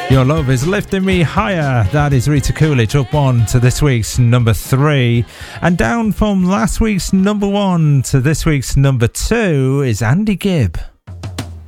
Your Love Is Lifting Me Higher. That is Rita Coolidge, up one to this week's number 3. And down from last week's number 1 to this week's number 2 is Andy Gibb.